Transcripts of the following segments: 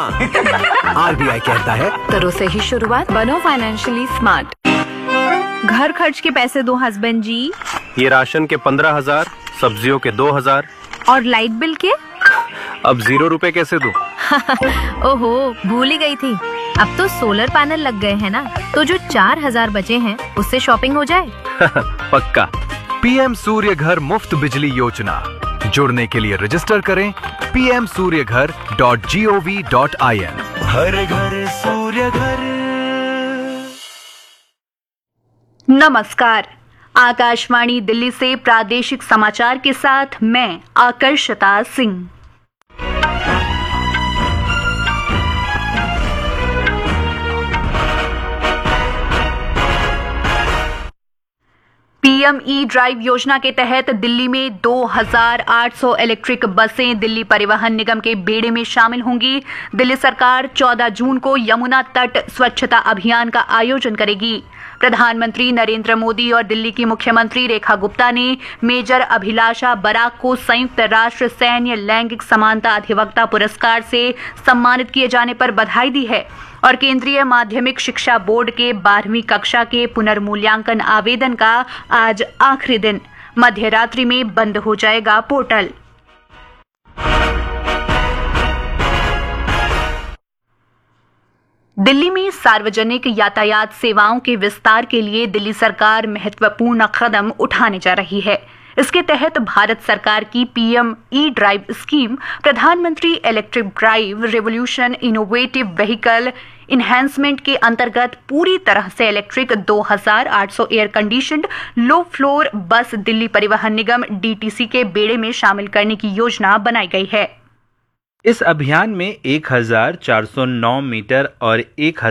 RBI कहता है करो से ही शुरुआत, बनो फाइनेंशियली स्मार्ट। घर खर्च के पैसे दो हस्बैंड जी। ये राशन के 15,000, सब्जियों के 2,000 और लाइट बिल के अब 0 रुपए कैसे दूं? ओहो, भूल ही गई थी। अब तो सोलर पैनल लग गए हैं ना, तो जो 4,000 बचे हैं उससे शॉपिंग हो जाए। पक्का। PM सूर्य घर मुफ्त बिजली योजना। जुड़ने के लिए रजिस्टर करें pmsuryaghar.gov.in। हर घर सूर्य घर। नमस्कार, आकाशवाणी दिल्ली से प्रादेशिक समाचार के साथ मैं आकर्षता सिंह। PM E-ड्राइव योजना के तहत दिल्ली में 2,800 इलेक्ट्रिक बसें दिल्ली परिवहन निगम के बेड़े में शामिल होंगी। दिल्ली सरकार 14 जून को यमुना तट स्वच्छता अभियान का आयोजन करेगी। प्रधानमंत्री नरेंद्र मोदी और दिल्ली की मुख्यमंत्री रेखा गुप्ता ने मेजर अभिलाषा बराक को संयुक्त राष्ट्र सैन्य लैंगिक समानता अधिवक्ता पुरस्कार से सम्मानित किए जाने पर बधाई दी है और केंद्रीय माध्यमिक शिक्षा बोर्ड के 12वीं कक्षा के पुनर्मूल्यांकन आवेदन का आज आखिरी दिन, मध्य रात्रि में बंद हो जाएगा पोर्टल। दिल्ली में सार्वजनिक यातायात सेवाओं के विस्तार के लिए दिल्ली सरकार महत्वपूर्ण कदम उठाने जा रही है। इसके तहत भारत सरकार की PM E-ड्राइव स्कीम प्रधानमंत्री electric drive revolution innovative vehicle enhancement के अंतर्गत पूरी तरह से electric 2,800 air conditioned low floor बस दिल्ली परिवहन निगम DTC के बेड़े में शामिल करने की योजना बनाई गई है। इस अभियान में 1,409 मीटर और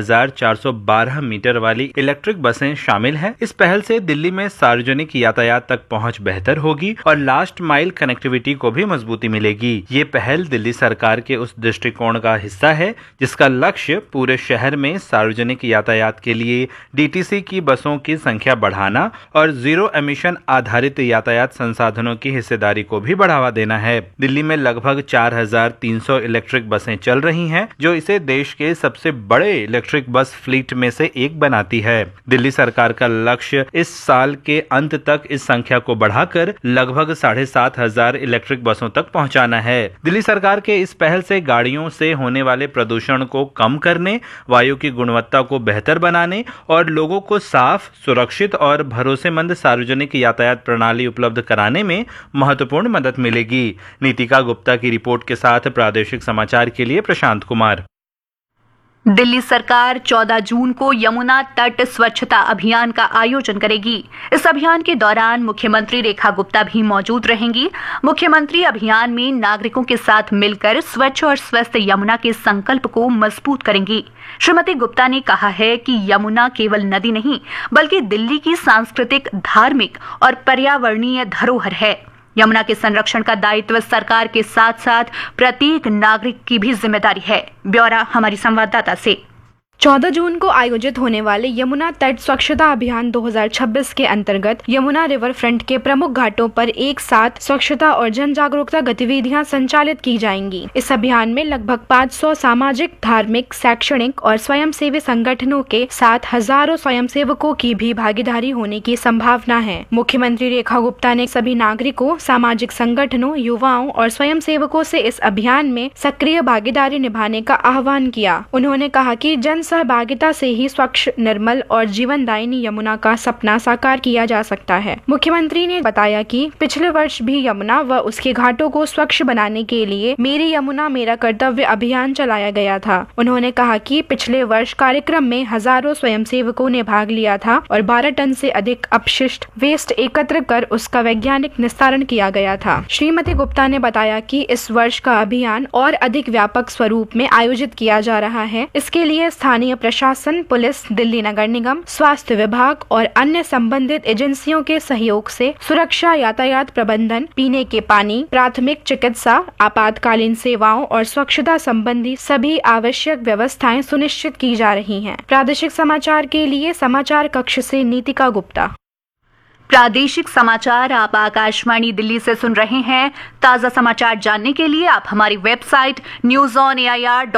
1,412 मीटर वाली इलेक्ट्रिक बसें शामिल हैं। इस पहल से दिल्ली में सार्वजनिक यातायात तक पहुंच बेहतर होगी और लास्ट माइल कनेक्टिविटी को भी मजबूती मिलेगी। ये पहल दिल्ली सरकार के उस दृष्टिकोण का हिस्सा है जिसका लक्ष्य पूरे शहर में सार्वजनिक यातायात के लिए DTC की बसों की संख्या बढ़ाना और जीरो एमिशन आधारित यातायात संसाधनों की हिस्सेदारी को भी बढ़ावा देना है। दिल्ली में लगभग 4,300 इलेक्ट्रिक बसें चल रही हैं, जो इसे देश के सबसे बड़े इलेक्ट्रिक बस फ्लीट में से एक बनाती है। दिल्ली सरकार का लक्ष्य इस साल के अंत तक इस संख्या को बढ़ाकर लगभग 7,500 इलेक्ट्रिक बसों तक पहुंचाना है। दिल्ली सरकार के इस पहल से गाड़ियों से होने वाले प्रदूषण को कम करने, वायु की गुणवत्ता को बेहतर बनाने और लोगों को साफ, सुरक्षित और भरोसेमंद सार्वजनिक यातायात प्रणाली उपलब्ध कराने में महत्वपूर्ण मदद मिलेगी। नीतिका गुप्ता की रिपोर्ट के साथ प्रादेशिक समाचार के लिए प्रशांत कुमार। दिल्ली सरकार 14 जून को यमुना तट स्वच्छता अभियान का आयोजन करेगी। इस अभियान के दौरान मुख्यमंत्री रेखा गुप्ता भी मौजूद रहेंगी। मुख्यमंत्री अभियान में नागरिकों के साथ मिलकर स्वच्छ और स्वस्थ यमुना के संकल्प को मजबूत करेंगी। श्रीमती गुप्ता ने कहा है कि यमुना केवल नदी नहीं, बल्कि दिल्ली की सांस्कृतिक, धार्मिक और पर्यावरणीय धरोहर है। यमुना के संरक्षण का दायित्व सरकार के साथ साथ प्रत्येक नागरिक की भी जिम्मेदारी है। ब्यौरा हमारी संवाददाता से। 14 जून को आयोजित होने वाले यमुना तट स्वच्छता अभियान 2026 के अंतर्गत यमुना रिवर फ्रंट के प्रमुख घाटों पर एक साथ स्वच्छता और जन जागरूकता गतिविधियां संचालित की जाएंगी। इस अभियान में लगभग 500 सामाजिक, धार्मिक, शैक्षणिक और स्वयंसेवी संगठनों के साथ हजारों स्वयंसेवकों की भी भागीदारी होने की संभावना है। मुख्यमंत्री रेखा गुप्ता ने सभी नागरिकों, सामाजिक संगठनों, युवाओं और स्वयंसेवकों से इस अभियान में सक्रिय भागीदारी निभाने का आह्वान किया। उन्होंने कहा कि जन सहभागिता से ही स्वच्छ, निर्मल और जीवनदायिनी यमुना का सपना साकार किया जा सकता है। मुख्यमंत्री ने बताया कि पिछले वर्ष भी यमुना व उसके घाटों को स्वच्छ बनाने के लिए मेरी यमुना मेरा कर्तव्य अभियान चलाया गया था। उन्होंने कहा कि पिछले वर्ष कार्यक्रम में हजारों स्वयंसेवकों ने भाग लिया था और 12 टन से अधिक अपशिष्ट वेस्ट एकत्र कर उसका वैज्ञानिक निस्तारण किया गया था। श्रीमती गुप्ता ने बताया कि इस वर्ष का अभियान और अधिक व्यापक स्वरूप में आयोजित किया जा रहा है। इसके लिए स्थानीय प्रशासन, पुलिस, दिल्ली नगर निगम, स्वास्थ्य विभाग और अन्य संबंधित एजेंसियों के सहयोग से सुरक्षा, यातायात प्रबंधन, पीने के पानी, प्राथमिक चिकित्सा, आपातकालीन सेवाओं और स्वच्छता संबंधी सभी आवश्यक व्यवस्थाएं सुनिश्चित की जा रही हैं। प्रादेशिक समाचार के लिए समाचार कक्ष से नीतिका गुप्ता। प्रादेशिक समाचार आप आकाशवाणी दिल्ली से सुन रहे हैं। ताजा समाचार जानने के लिए आप हमारी वेबसाइट newsonair.com